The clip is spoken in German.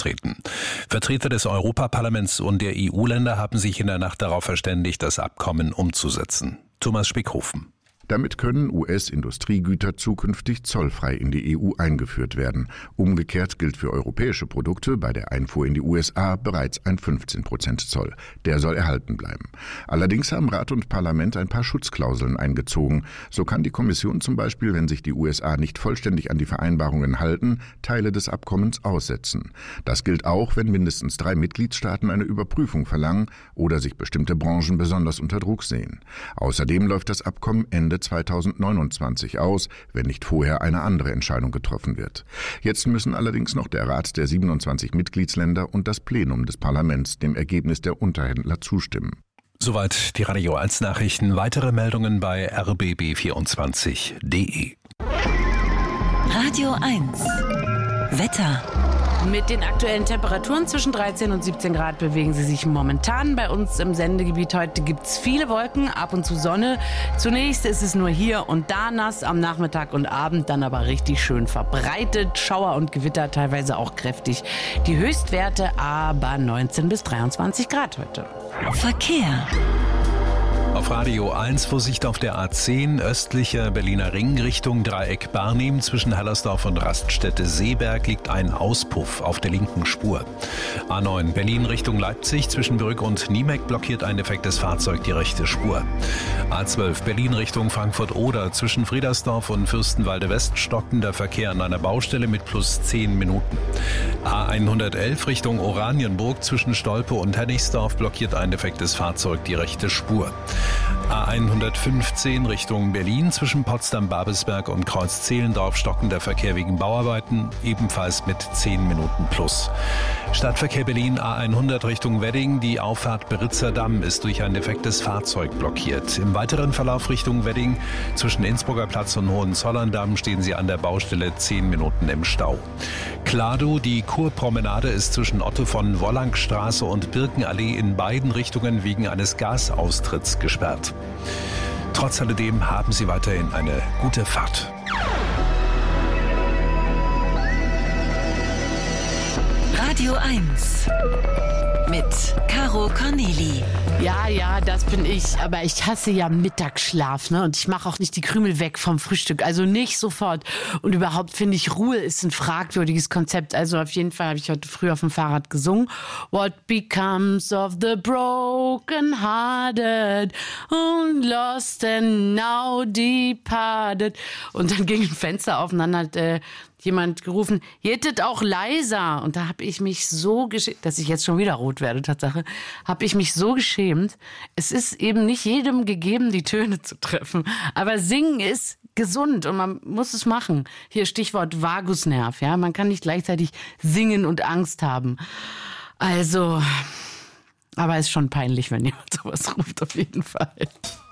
beitreten. Vertreter des Europaparlaments und der EU-Länder haben sich in der Nacht darauf verständigt, das Abkommen umzusetzen. Thomas Spickhofen. Damit können US-Industriegüter zukünftig zollfrei in die EU eingeführt werden. Umgekehrt gilt für europäische Produkte bei der Einfuhr in die USA bereits ein 15% Zoll. Der soll erhalten bleiben. Allerdings haben Rat und Parlament ein paar Schutzklauseln eingezogen. So kann die Kommission zum Beispiel, wenn sich die USA nicht vollständig an die Vereinbarungen halten, Teile des Abkommens aussetzen. Das gilt auch, wenn mindestens 3 Mitgliedstaaten eine Überprüfung verlangen oder sich bestimmte Branchen besonders unter Druck sehen. Außerdem läuft das Abkommen Ende 2029 aus, wenn nicht vorher eine andere Entscheidung getroffen wird. Jetzt müssen allerdings noch der Rat der 27 Mitgliedsländer und das Plenum des Parlaments dem Ergebnis der Unterhändler zustimmen. Soweit die Radio 1 Nachrichten. Weitere Meldungen bei rbb24.de. Radio 1 Wetter. Mit den aktuellen Temperaturen zwischen 13 und 17 Grad bewegen sie sich momentan. Bei uns im Sendegebiet heute gibt es viele Wolken, ab und zu Sonne. Zunächst ist es nur hier und da nass, am Nachmittag und Abend dann aber richtig schön verbreitet. Schauer und Gewitter teilweise auch kräftig. Die Höchstwerte aber 19 bis 23 Grad heute. Verkehr. Auf Radio 1 Vorsicht auf der A10, östlicher Berliner Ring Richtung Dreieck Barnim. Zwischen Hellersdorf und Raststätte Seeberg liegt ein Auspuff auf der linken Spur. A9 Berlin Richtung Leipzig, zwischen Brück und Niemeck blockiert ein defektes Fahrzeug die rechte Spur. A12 Berlin Richtung Frankfurt-Oder, zwischen Friedersdorf und Fürstenwalde West stockender Verkehr an einer Baustelle mit plus 10 Minuten. A111 Richtung Oranienburg, zwischen Stolpe und Hennigsdorf blockiert ein defektes Fahrzeug die rechte Spur. A115 Richtung Berlin, zwischen Potsdam-Babelsberg und Kreuz-Zehlendorf stockender Verkehr wegen Bauarbeiten, ebenfalls mit 10 Minuten plus. Stadtverkehr Berlin A100 Richtung Wedding, die Auffahrt Beritzer Damm ist durch ein defektes Fahrzeug blockiert. Im weiteren Verlauf Richtung Wedding, zwischen Innsbrucker Platz und Hohenzollern-Damm stehen Sie an der Baustelle 10 Minuten im Stau. Klado, die Kurpromenade ist zwischen Otto von Wollankstraße und Birkenallee in beiden Richtungen wegen eines Gasaustritts gesperrt. Trotz alledem haben Sie weiterhin eine gute Fahrt. Radio 1 mit Caro Corneli. Ja, das bin ich. Aber ich hasse ja Mittagsschlaf, ne? Und ich mache auch nicht die Krümel weg vom Frühstück. Also nicht sofort. Und überhaupt finde ich, Ruhe ist ein fragwürdiges Konzept. Also auf jeden Fall habe ich heute früh auf dem Fahrrad gesungen. What becomes of the broken hearted and lost and now departed. Und dann ging ein Fenster auf und dann hat jemand gerufen, jettet auch leiser. Und da habe ich mich so geschämt, dass ich jetzt schon wieder rot werde, Tatsache, habe ich mich so geschämt. Es ist eben nicht jedem gegeben, die Töne zu treffen. Aber singen ist gesund und man muss es machen. Hier Stichwort Vagusnerv. Ja? Man kann nicht gleichzeitig singen und Angst haben. Also, aber es ist schon peinlich, wenn jemand sowas ruft, auf jeden Fall.